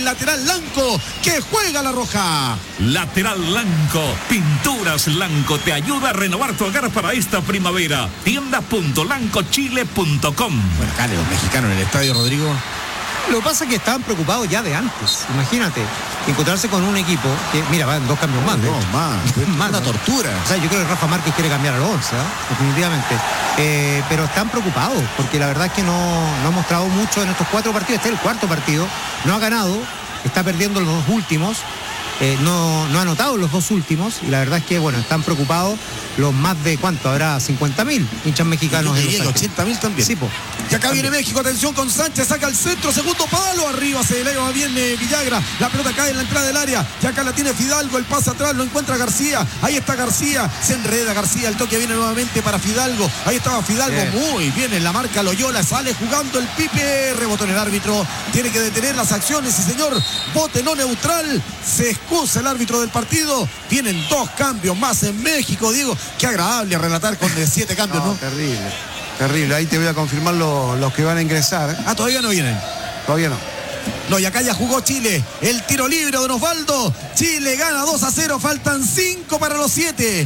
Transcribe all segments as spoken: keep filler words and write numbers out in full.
el lateral Lanco, que juega la roja. Lateral Lanco, Pinturas Lanco te ayuda a renovar tu hogar para esta primavera. tienda punto lanco chile punto com. Bueno, acá los mexicanos en el estadio, Rodrigo. Lo que pasa es que estaban preocupados ya de antes. Imagínate, encontrarse con un equipo que, mira, van dos cambios más. No, ¿eh? más, más una ¿no? tortura. O sea, yo creo que Rafa Márquez quiere cambiar al once, ¿eh? Definitivamente. Eh, pero están preocupados, porque la verdad es que no, no ha mostrado mucho en estos cuatro partidos. Este es el cuarto partido, no ha ganado, está perdiendo los dos últimos. Eh, no, no ha anotado los dos últimos y la verdad es que, bueno, están preocupados los más de, ¿cuánto? Habrá cincuenta mil hinchas mexicanos. Y llega ochenta mil también. Sí, po. Y acá viene México, atención con Sánchez, saca el centro, segundo palo, arriba se eleva bien eh, Villagra, la pelota cae en la entrada del área, y acá la tiene Fidalgo, el pase atrás, lo encuentra García, ahí está García, se enreda García, el toque viene nuevamente para Fidalgo, ahí estaba Fidalgo, bien. Muy bien en la marca Loyola, sale jugando el Pipe, rebotó en el árbitro, tiene que detener las acciones, y señor, bote no neutral, se excusa el árbitro del partido, vienen dos cambios más en México, Diego, qué agradable relatar con siete cambios, ¿no? ¿no? Terrible, terrible, ahí te voy a confirmar lo, los que van a ingresar. Ah, todavía no vienen. Todavía no. No, y acá ya jugó Chile, el tiro libre de Don Osvaldo, Chile gana dos a cero, faltan cinco para los siete.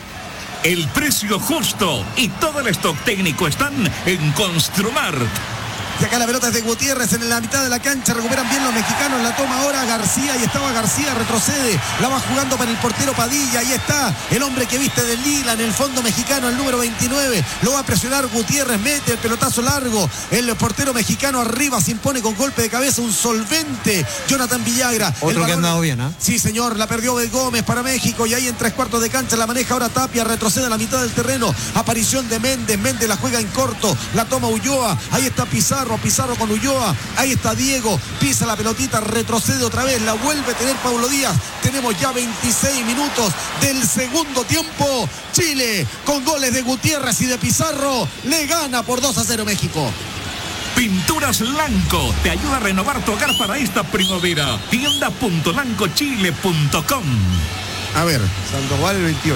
El precio justo y todo el stock técnico están en Construmart. Y acá la pelota es de Gutiérrez en la mitad de la cancha, recuperan bien los mexicanos, la toma ahora García, y estaba García, retrocede, la va jugando para el portero Padilla, ahí está el hombre que viste de lila en el fondo mexicano, el número veintinueve, lo va a presionar Gutiérrez, mete el pelotazo largo, el portero mexicano arriba se impone con golpe de cabeza, un solvente, Jonathan Villagra. Otro balón, que ha andado bien, ¿eh? Sí, señor, la perdió Bel Gómez para México, y ahí en tres cuartos de cancha la maneja ahora Tapia, retrocede a la mitad del terreno, aparición de Méndez, Méndez la juega en corto, la toma Ulloa, ahí está Pizarro, Pizarro con Ulloa, ahí está Diego, pisa la pelotita, retrocede otra vez, la vuelve a tener Paulo Díaz, tenemos ya veintiséis minutos del segundo tiempo, Chile con goles de Gutiérrez y de Pizarro, le gana por dos a cero México. Pinturas Lanco te ayuda a renovar tu hogar para esta primavera, tienda punto lanco chile punto com. A ver, Sandoval el veintiocho.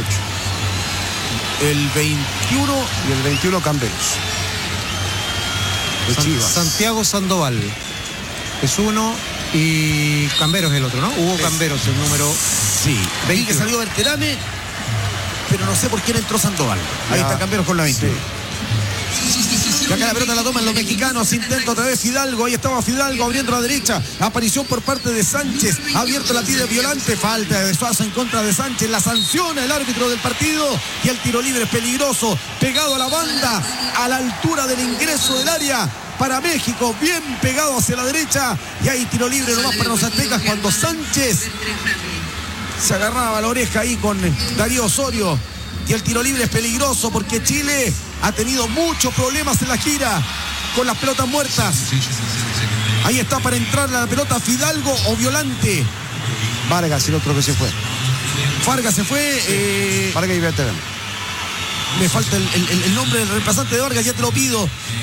El veintiuno y el veintiuno Camberos. San, Santiago Sandoval es uno y Camberos el otro, ¿no? Hugo es, Camberos el número. Sí, veinte que salió Berterame, pero no sé por quién entró Sandoval. Ahí ya está Camberos con la veinte. Sí. Y acá la pelota la toman los mexicanos, intenta otra vez Fidalgo, ahí estaba Fidalgo abriendo a la derecha, aparición por parte de Sánchez, abierto la tira Violante, falta de Suazo en contra de Sánchez, la sanciona el árbitro del partido, y el tiro libre peligroso, pegado a la banda, a la altura del ingreso del área, para México, bien pegado hacia la derecha, y hay tiro libre nomás para los aztecas cuando Sánchez se agarraba la oreja ahí con Darío Osorio. Y el tiro libre es peligroso porque Chile ha tenido muchos problemas en la gira con las pelotas muertas. Ahí está para entrar la pelota Fidalgo o Violante. Vargas, el otro que se fue. Vargas se fue. Eh... Vargas y Berterame. Me falta el, el, el nombre del reemplazante de Vargas, ya te lo pido.